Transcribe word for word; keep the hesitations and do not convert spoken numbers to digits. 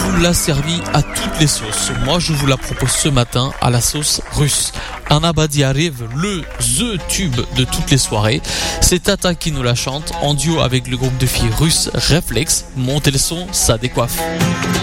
vous l'a servi à toutes les sauces. Moi, je vous la propose ce matin à la sauce russe. Anna Badi arrive, le The tube de toutes les soirées. C'est Tata qui nous la chante en duo avec le groupe de filles russes Reflex. Montez le son, ça décoiffe.